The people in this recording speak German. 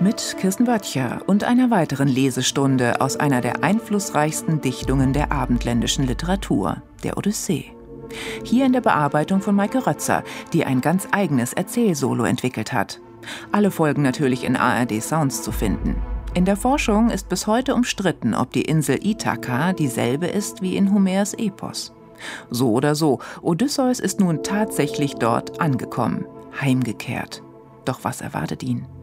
Mit Kirsten Böttcher und einer weiteren Lesestunde aus einer der einflussreichsten Dichtungen der abendländischen Literatur, der Odyssee. Hier in der Bearbeitung von Maike Rötzer, die ein ganz eigenes Erzählsolo entwickelt hat. Alle Folgen natürlich in ARD Sounds zu finden. In der Forschung ist bis heute umstritten, ob die Insel Ithaka dieselbe ist wie in Homers Epos. So oder so, Odysseus ist nun tatsächlich dort angekommen, heimgekehrt. Doch was erwartet ihn?